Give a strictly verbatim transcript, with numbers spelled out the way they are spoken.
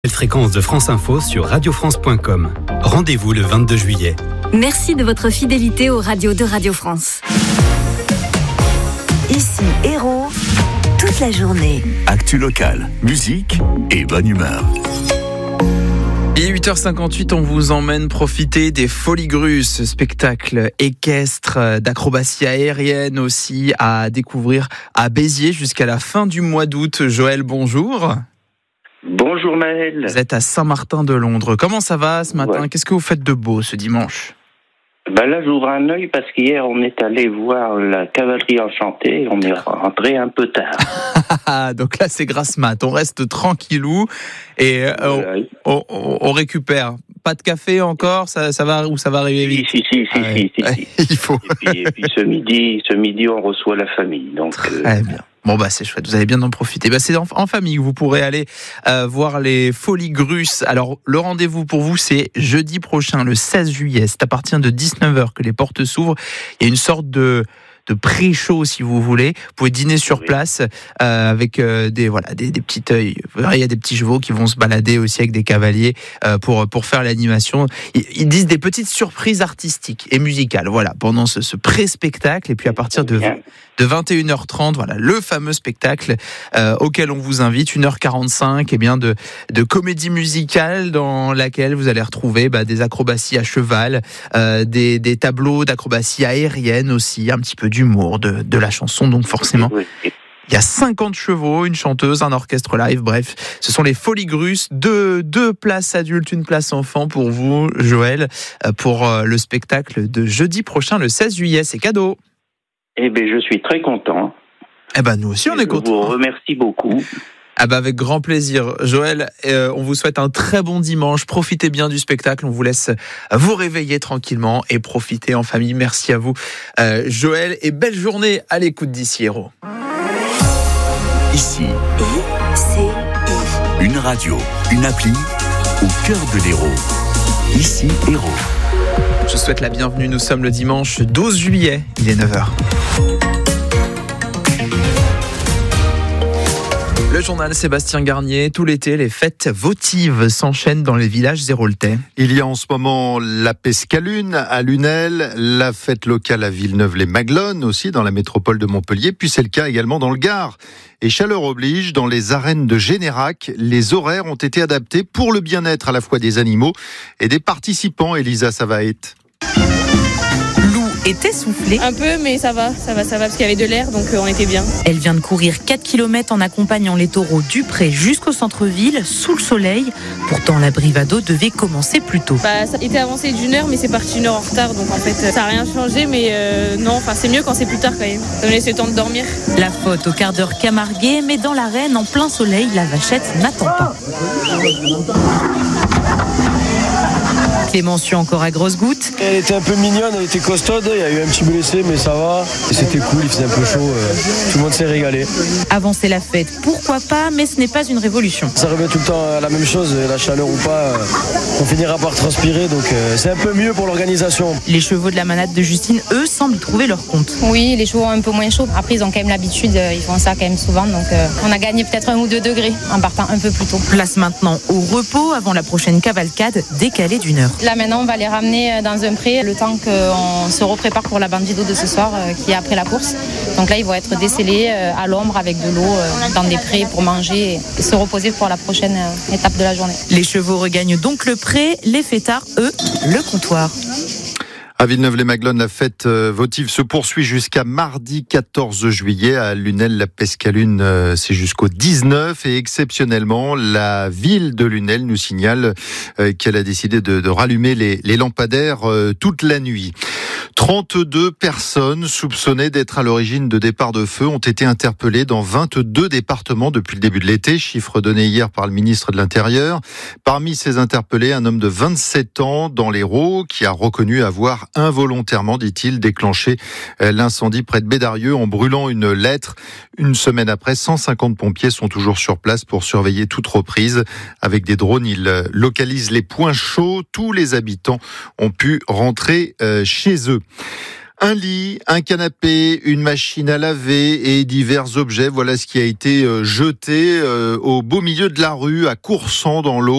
Nouvelle fréquence de France Info sur radio france point com. Rendez-vous le vingt-deux juillet. Merci de votre fidélité aux radios de Radio France. Ici Héros, toute la journée. Actu locale, musique et bonne humeur. Et huit heures cinquante-huit, on vous emmène profiter des Folies Grusses, spectacle équestre, d'acrobatie aérienne aussi, à découvrir à Béziers jusqu'à la fin du mois d'août. Joël, bonjour. Bonjour Maël. Vous êtes à Saint-Martin-de-Londres. Comment ça va ce matin ? Ouais. Qu'est-ce que vous faites de beau ce dimanche ? Ben là, j'ouvre un œil parce qu'hier, on est allé voir la cavalerie enchantée et on est rentré un peu tard. Donc là, c'est grasse mat. On reste tranquillou et euh, Voilà. on, on, on récupère. Pas de café encore, ça, ça va ou ça va arriver vite ? Si, si, si, si, Ah ouais. si, si, si. Il faut. Et puis, et puis ce midi, ce midi, on reçoit la famille. Donc, euh, Très bien. Bon bah c'est chouette, vous allez bien en profiter. Bah, c'est en, en famille que vous pourrez aller euh, voir les Folies Grusses. Alors le rendez-vous pour vous c'est jeudi prochain, le seize juillet. C'est à partir de dix-neuf heures que les portes s'ouvrent. Il y a une sorte de de pré-show si vous voulez. Vous pouvez dîner sur Oui. place euh, avec euh, des voilà des, des petites. Euh, il y a des petits chevaux qui vont se balader aussi avec des cavaliers euh, pour pour faire l'animation. Ils, ils disent des petites surprises artistiques et musicales. Voilà pendant ce, ce pré-spectacle et puis à partir de bien. de vingt et une heures trente, voilà le fameux spectacle euh, auquel on vous invite, une heure quarante-cinq, et bien de de comédie musicale dans laquelle vous allez retrouver bah, des acrobaties à cheval, euh, des des tableaux d'acrobatie aérienne aussi, un petit peu d'humour, de de la chanson donc forcément. oui, oui. Il y a cinquante chevaux, une chanteuse, un orchestre live, bref, ce sont les Folies Grusses, deux, deux places adultes, une place enfant pour vous, Joël, pour le spectacle de jeudi prochain, le seize juillet, c'est cadeau. Eh bien, je suis très content. Eh ben nous aussi on est Je vous contents. remercie beaucoup. Ah bah avec grand plaisir. Joël, euh, on vous souhaite un très bon dimanche. Profitez bien du spectacle. On vous laisse vous réveiller tranquillement et profiter en famille. Merci à vous, euh, Joël, et belle journée à l'écoute d'Ici Héros. Ici, I C I. une radio, une appli au cœur de l'Hérault. Ici Hérault. Je souhaite la bienvenue. Nous sommes le dimanche douze juillet. Il est neuf heures. Le journal Sébastien Garnier, tout l'été, les fêtes votives s'enchaînent dans les villages héroltais. Il y a en ce moment la Pescalune à Lunel, la fête locale à Villeneuve-les-Maglones aussi dans la métropole de Montpellier, puis c'est le cas également dans le Gard. Et chaleur oblige, dans les arènes de Générac, les horaires ont été adaptés pour le bien-être à la fois des animaux et des participants. Elisa Savaet. Est essoufflée. Un peu, mais ça va, ça va, ça va, parce qu'il y avait de l'air, donc euh, on était bien. Elle vient de courir quatre kilomètres en accompagnant les taureaux du Pré jusqu'au centre-ville, sous le soleil. Pourtant, la Brivado devait commencer plus tôt. Bah, ça était avancé d'une heure, mais c'est parti une heure en retard, donc en fait, ça n'a rien changé, mais euh, non, enfin, c'est mieux quand c'est plus tard quand même. Ça me laisse le temps de dormir. La faute au quart d'heure Camarguais, mais dans l'arène, en plein soleil, la vachette n'attend pas. Clémenceau encore à grosses gouttes. Elle était un peu mignonne, elle était costaude, il y a eu un petit blessé, mais ça va. Et c'était cool, il faisait un peu chaud, euh, tout le monde s'est régalé. Avancer la fête, pourquoi pas, mais ce n'est pas une révolution. Ça revient tout le temps à la même chose, la chaleur ou pas, euh, on finira par transpirer, donc euh, c'est un peu mieux pour l'organisation. Les chevaux de la manade de Justine, eux, semblent y trouver leur compte. Oui, les chevaux ont un peu moins chaud. Après, ils ont quand même l'habitude, ils font ça quand même souvent, donc euh, on a gagné peut-être un ou deux degrés en partant un peu plus tôt. Place maintenant au repos avant la prochaine cavalcade décalée d'une heure. Là maintenant on va les ramener dans un pré le temps qu'on se reprépare pour la bande vidéo de ce soir euh, qui est après la course. Donc là ils vont être décellés euh, à l'ombre avec de l'eau euh, dans des prés pour manger et se reposer pour la prochaine euh, étape de la journée. Les chevaux regagnent donc le pré, les fêtards eux le comptoir. À Villeneuve-les-Maglones, la fête votive se poursuit jusqu'à mardi quatorze juillet. À Lunel, la Pescalune, c'est jusqu'au dix-neuf. Et exceptionnellement, la ville de Lunel nous signale qu'elle a décidé de, de rallumer les, les lampadaires toute la nuit. trente-deux personnes soupçonnées d'être à l'origine de départs de feu ont été interpellées dans vingt-deux départements depuis le début de l'été, chiffre donné hier par le ministre de l'Intérieur. Parmi ces interpellés, un homme de vingt-sept ans dans l'Hérault qui a reconnu avoir involontairement, dit-il, déclenché l'incendie près de Bédarieux en brûlant une lettre. Une semaine après, cent cinquante pompiers sont toujours sur place pour surveiller toute reprise. Avec des drones, ils localisent les points chauds. Tous les habitants ont pu rentrer chez eux. Un lit, un canapé, une machine à laver et divers objets. Voilà ce qui a été jeté au beau milieu de la rue à Coursan dans l'Aube.